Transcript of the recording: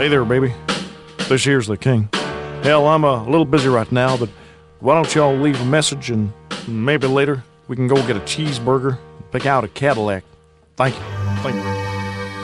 Hey there, baby. This here's the king. Hell, I'm a little busy right now, but why don't y'all leave a message and maybe later we can go get a cheeseburger and pick out a Cadillac. Thank you.